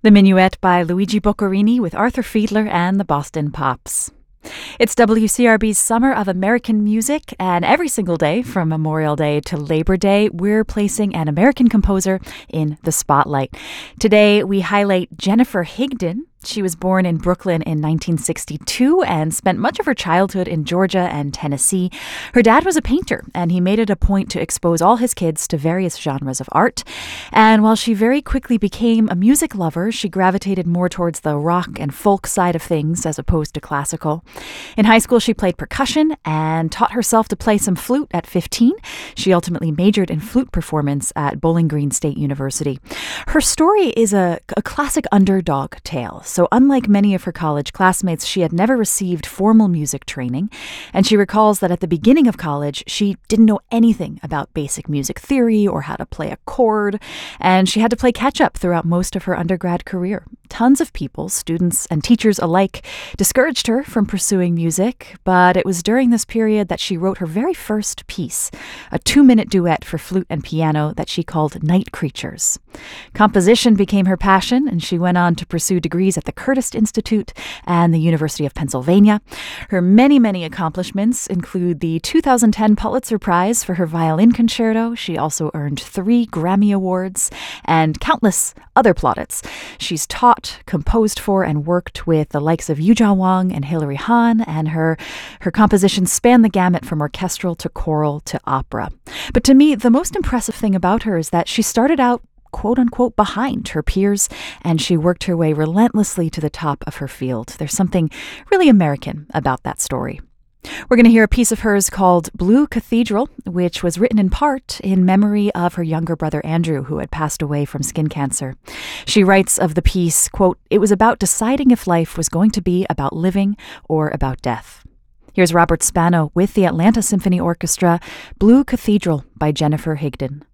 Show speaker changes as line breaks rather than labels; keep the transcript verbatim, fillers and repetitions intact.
The Minuet by Luigi Boccherini with Arthur Fiedler and the Boston Pops. It's W C R B's Summer of American Music, and every single day from Memorial Day to Labor Day, we're placing an American composer in the spotlight. Today, we highlight Jennifer Higdon. She was born in Brooklyn in nineteen sixty-two and spent much of her childhood in Georgia and Tennessee. Her dad was a painter, and he made it a point to expose all his kids to various genres of art. And while she very quickly became a music lover, she gravitated more towards the rock and folk side of things as opposed to classical. In high school, she played percussion and taught herself to play some flute at fifteen. She ultimately majored in flute performance at Bowling Green State University. Her story is a, a classic underdog tale. So unlike many of her college classmates, she had never received formal music training, and she recalls that at the beginning of college, she didn't know anything about basic music theory or how to play a chord, and she had to play catch-up throughout most of her undergrad career. Tons of people, students and teachers alike, discouraged her from pursuing music, but it was during this period that she wrote her very first piece, a two-minute duet for flute and piano that she called Night Creatures. Composition became her passion, and she went on to pursue degrees at the Curtis Institute and the University of Pennsylvania. Her many, many accomplishments include the two thousand ten Pulitzer Prize for her violin concerto. She also earned three Grammy Awards and countless other plaudits. She's taught, composed for, and worked with the likes of Yuja Wang and Hilary Hahn, and her, her compositions span the gamut from orchestral to choral to opera. But to me, the most impressive thing about her is that she started out quote-unquote behind her peers, and she worked her way relentlessly to the top of her field. There's something really American about that story. We're going to hear a piece of hers called Blue Cathedral, which was written in part in memory of her younger brother Andrew, who had passed away from skin cancer. She writes of the piece, quote, "It was about deciding if life was going to be about living or about death." Here's Robert Spano with the Atlanta Symphony Orchestra, Blue Cathedral by Jennifer Higdon.